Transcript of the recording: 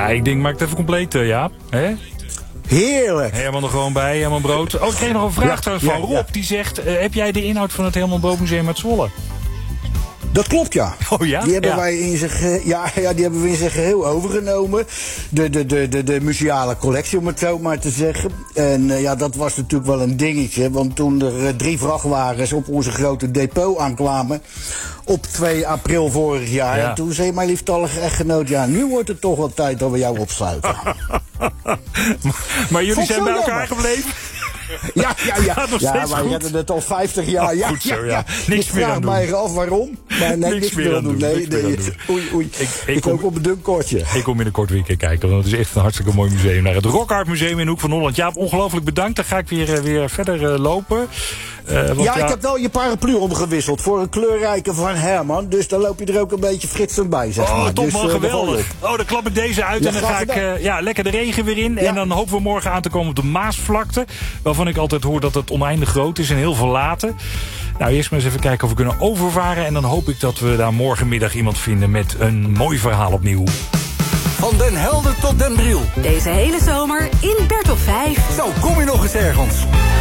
Ja, ik denk, maak het even compleet, Jaap. Hè? Heerlijk. Herman er gewoon bij, Herman Brood. Oh, ik kreeg nog een vraag trouwens van Rob. Die zegt, heb jij de inhoud van het Herman Brood Museum uit Zwolle? Dat klopt, ja. Oh ja? Die hebben wij in zijn die hebben we in zijn geheel overgenomen. De museale collectie, om het zo maar te zeggen. En dat was natuurlijk wel een dingetje. Want toen er 3 vrachtwagens op onze grote depot aankwamen op 2 april vorig jaar. Ja. En toen zei mijn lieftallige echtgenoot, nu wordt het toch wel tijd dat we jou opsluiten. Maar jullie zijn bij elkaar gebleven? Ja, steeds wij goed? redden het al 50 jaar. Oh, goed zo, ja. Niks meer aan doen. Ik vraag mij af waarom. Maar nee, niks meer aan doen. Nee. Oei. Ik kom op een dun kortje. Ik kom binnenkort weer een keer kijken, want het is echt een hartstikke mooi museum. Naar het Rock Art Museum in Hoek van Holland. Jaap, ongelooflijk bedankt. Dan ga ik weer verder lopen. Ik heb wel je paraplu omgewisseld voor een kleurrijke van Herman. Dus dan loop je er ook een beetje fritsend bij, zeg maar. Top man, dus, geweldig. Dan klap ik deze uit en dan ga ik lekker de regen weer in. Ja. En dan hopen we morgen aan te komen op de Maasvlakte. Waarvan ik altijd hoor dat het oneindig groot is en heel verlaten. Nou, eerst maar eens even kijken of we kunnen overvaren. En dan hoop ik dat we daar morgenmiddag iemand vinden met een mooi verhaal opnieuw. Van Den Helder tot Den Briel. Deze hele zomer in Bertolf 5. Zo, kom je nog eens ergens.